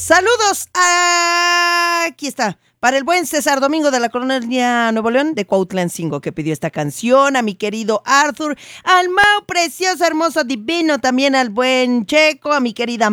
Saludos. Aquí está. Para el buen César Domingo de la Colonia Nuevo León de Cuautlancingo, que pidió esta canción, a mi querido Arthur, al Mau precioso, hermoso, divino, también al buen Checo, a mi querida